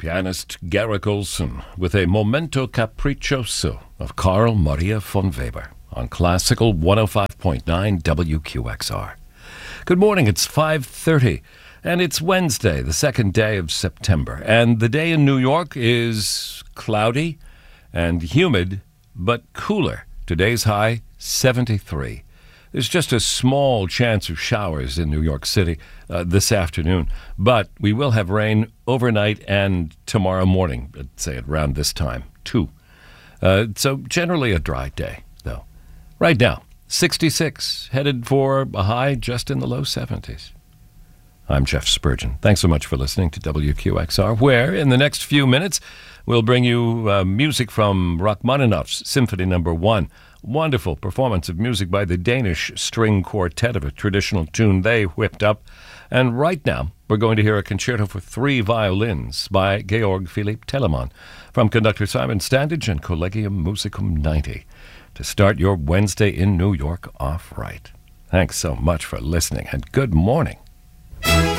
pianist Garrick Olson with a Momento Capriccioso of Carl Maria von Weber on Classical 105.9 WQXR. Good morning, it's 5:30, and it's Wednesday, the second day of September, and the day in New York is cloudy and humid, but cooler. Today's high, 73. There's just a small chance of showers in New York City this afternoon, but we will have rain overnight and tomorrow morning, I'd say at around this time, too. So generally a dry day, though. Right now, 66, headed for a high just in the low 70s. I'm Jeff Spurgeon. Thanks so much for listening to WQXR, where in the next few minutes we'll bring you music from Rachmaninoff's Symphony No. 1. Wonderful performance of music by the Danish String Quartet of a traditional tune they whipped up. And right now, we're going to hear a concerto for 3 violins by Georg Philipp Telemann from conductor Simon Standage and Collegium Musicum 90 to start your Wednesday in New York off right. Thanks so much for listening, and good morning.